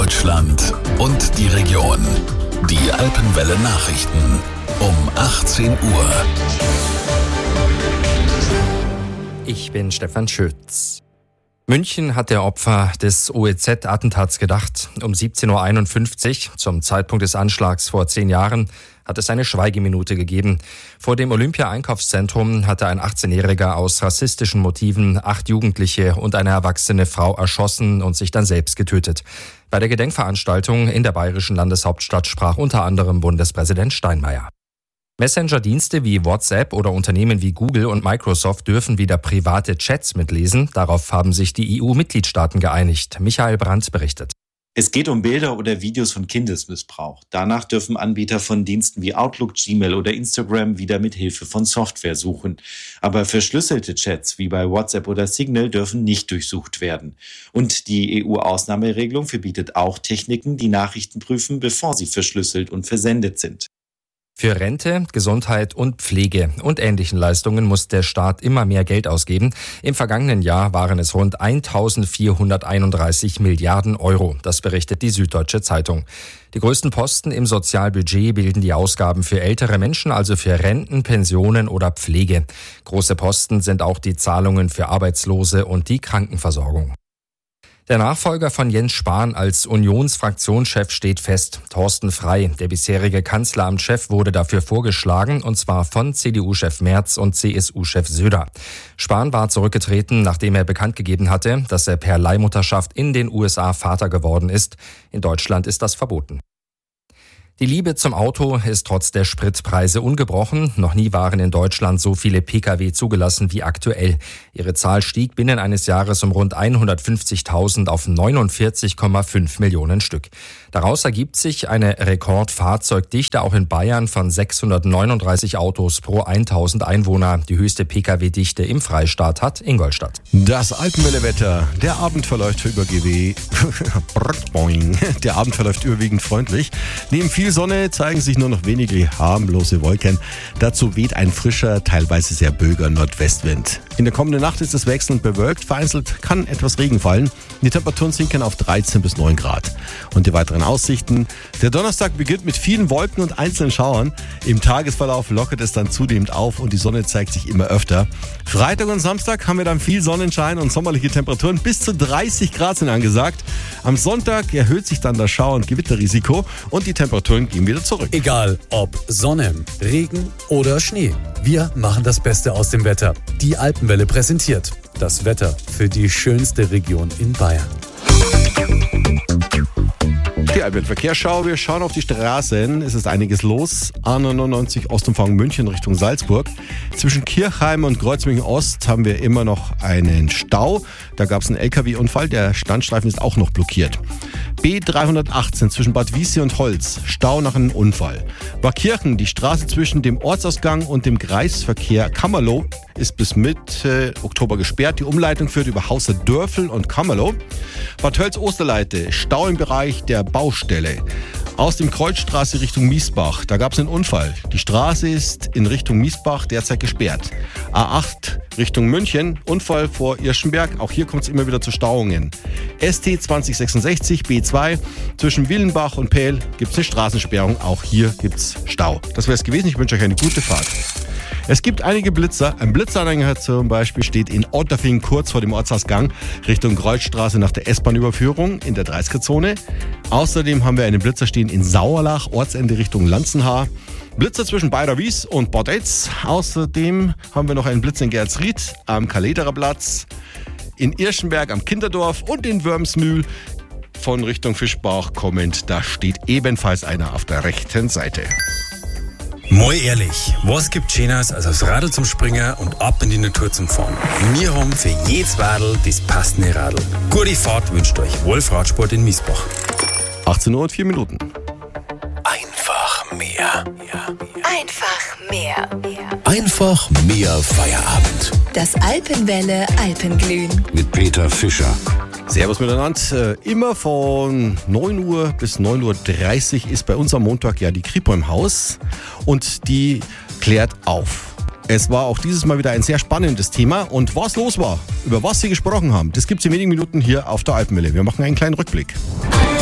Deutschland und die Region. Die Alpenwelle Nachrichten um 18 Uhr. Ich bin Stefan Schütz. München hat der Opfer des OEZ-Attentats gedacht. Um 17.51 Uhr, zum Zeitpunkt des Anschlags vor 10 Jahren, hat es eine Schweigeminute gegeben. Vor dem Olympia-Einkaufszentrum hatte ein 18-Jähriger aus rassistischen Motiven 8 Jugendliche und eine erwachsene Frau erschossen und sich dann selbst getötet. Bei der Gedenkveranstaltung in der bayerischen Landeshauptstadt sprach unter anderem Bundespräsident Steinmeier. Messenger-Dienste wie WhatsApp oder Unternehmen wie Google und Microsoft dürfen wieder private Chats mitlesen. Darauf haben sich die EU-Mitgliedstaaten geeinigt. Michael Brandt berichtet. Es geht um Bilder oder Videos von Kindesmissbrauch. Danach dürfen Anbieter von Diensten wie Outlook, Gmail oder Instagram wieder mit Hilfe von Software suchen. Aber verschlüsselte Chats wie bei WhatsApp oder Signal dürfen nicht durchsucht werden. Und die EU-Ausnahmeregelung verbietet auch Techniken, die Nachrichten prüfen, bevor sie verschlüsselt und versendet sind. Für Rente, Gesundheit und Pflege und ähnlichen Leistungen muss der Staat immer mehr Geld ausgeben. Im vergangenen Jahr waren es rund 1.431 Milliarden Euro. Das berichtet die Süddeutsche Zeitung. Die größten Posten im Sozialbudget bilden die Ausgaben für ältere Menschen, also für Renten, Pensionen oder Pflege. Große Posten sind auch die Zahlungen für Arbeitslose und die Krankenversorgung. Der Nachfolger von Jens Spahn als Unionsfraktionschef steht fest. Thorsten Frey, der bisherige Kanzleramtschef, wurde dafür vorgeschlagen, und zwar von CDU-Chef Merz und CSU-Chef Söder. Spahn war zurückgetreten, nachdem er bekannt gegeben hatte, dass er per Leihmutterschaft in den USA Vater geworden ist. In Deutschland ist das verboten. Die Liebe zum Auto ist trotz der Spritpreise ungebrochen. Noch nie waren in Deutschland so viele Pkw zugelassen wie aktuell. Ihre Zahl stieg binnen eines Jahres um rund 150.000 auf 49,5 Millionen Stück. Daraus ergibt sich eine Rekordfahrzeugdichte auch in Bayern von 639 Autos pro 1000 Einwohner. Die höchste Pkw-Dichte im Freistaat hat Ingolstadt. Das Alpenwelle-Wetter. Der Abend verläuft für Der Abend verläuft überwiegend freundlich. Neben viel Sonne zeigen sich nur noch wenige harmlose Wolken. Dazu weht ein frischer, teilweise sehr böiger Nordwestwind. In der kommenden Nacht ist es wechselnd bewölkt. Vereinzelt kann etwas Regen fallen. Die Temperaturen sinken auf 13 bis 9 Grad. Und die weiteren Aussichten. Der Donnerstag beginnt mit vielen Wolken und einzelnen Schauern. Im Tagesverlauf lockert es dann zunehmend auf und die Sonne zeigt sich immer öfter. Freitag und Samstag haben wir dann viel Sonnenschein und sommerliche Temperaturen. Bis zu 30 Grad sind angesagt. Am Sonntag erhöht sich dann das Schauer- und Gewitterrisiko und die Temperaturen gehen wieder zurück. Egal ob Sonne, Regen oder Schnee. Wir machen das Beste aus dem Wetter. Die Alpenwelle präsentiert das Wetter für die schönste Region in Bayern. Die Alpenverkehrsschau. Wir schauen auf die Straßen. Es ist einiges los. A99 Ostumfang München Richtung Salzburg. Zwischen Kirchheim und Kreuzmünchen Ost haben wir immer noch einen Stau. Da gab es einen LKW-Unfall. Der Standstreifen ist auch noch blockiert. B318 zwischen Bad Wiessee und Holz. Stau nach einem Unfall. Barkirchen, die Straße zwischen dem Ortsausgang und dem Kreisverkehr Kammerloh, ist bis Mitte Oktober gesperrt. Die Umleitung führt über Hauser Dörfel und Kammerloh. Bad Tölz-Osterleite, Stau im Bereich der Baustelle. Aus dem Kreuzstraße Richtung Miesbach, da gab es einen Unfall. Die Straße ist in Richtung Miesbach derzeit gesperrt. A8 Richtung München, Unfall vor Irschenberg, auch hier kommt es immer wieder zu Stauungen. ST 2066 B2 zwischen Willenbach und Pähl gibt es eine Straßensperrung, auch hier gibt es Stau. Das wäre es gewesen, ich wünsche euch eine gute Fahrt. Es gibt einige Blitzer. Ein Blitzanhänger zum Beispiel steht in Otterfing kurz vor dem Ortsausgang Richtung Kreuzstraße nach der S-Bahn-Überführung in der 30er-Zone. Außerdem haben wir einen Blitzer stehen in Sauerlach, Ortsende Richtung Lanzenhaar. Blitzer zwischen Beiderwies und Bad Etz. Außerdem haben wir noch einen Blitzer in Geretsried am Kalederer Platz, in Irschenberg am Kinderdorf und in Wörmsmühl. Von Richtung Fischbach kommend, da steht ebenfalls einer auf der rechten Seite. Mal ehrlich, was gibt Schöneres als aufs Radl zum Springen und ab in die Natur zum Fahren? Wir haben für jedes Radl das passende Radl. Gute Fahrt wünscht euch Wolf Radsport in Miesbach. 18 Uhr und 4 Minuten. Einfach mehr. Einfach mehr. Einfach mehr Feierabend. Das Alpenwelle Alpenglühen. Mit Peter Fischer. Servus miteinander. Immer von 9 Uhr bis 9.30 Uhr ist bei uns am Montag ja die Kripo im Haus und die klärt auf. Es war auch dieses Mal wieder ein sehr spannendes Thema und was los war, über was sie gesprochen haben, das gibt's in wenigen Minuten hier auf der Alpenwelle. Wir machen einen kleinen Rückblick.